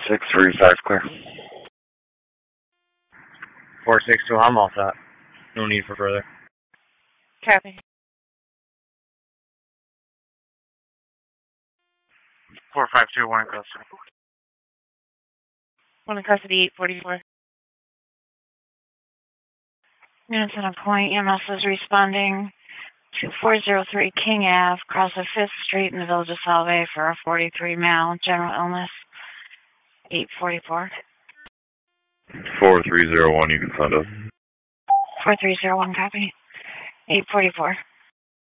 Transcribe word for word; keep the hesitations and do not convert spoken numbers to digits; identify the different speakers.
Speaker 1: six three five clear.
Speaker 2: four six two, I'm all set. No need for further.
Speaker 3: Copy.
Speaker 4: four five two, one in custody.
Speaker 3: One in custody, eight forty-four. Units on a point, E M S is responding to four oh three King Avenue, across of fifth Street in the Village of Salve for a forty-three male general illness, eight forty-four.
Speaker 1: four three zero one, you can send us.
Speaker 3: four three zero one, copy. eight forty-four.